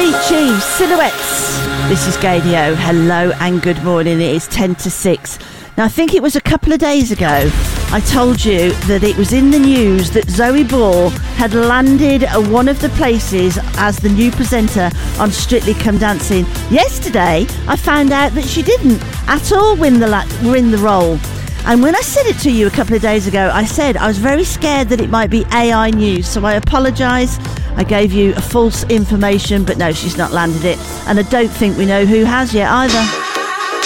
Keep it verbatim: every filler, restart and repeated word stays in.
Avicii, Silhouettes. This is Gadio. Hello and good morning. It is ten to six. Now, I think it was a couple of days ago I told you that it was in the news that Zoe Ball had landed at one of the places as the new presenter on Strictly Come Dancing. Yesterday, I found out that she didn't at all win the la- win the role. And when I said it to you a couple of days ago, I said I was very scared that it might be A I news. So I apologise. I gave you a false information, but no, she's not landed it. And I don't think we know who has yet either.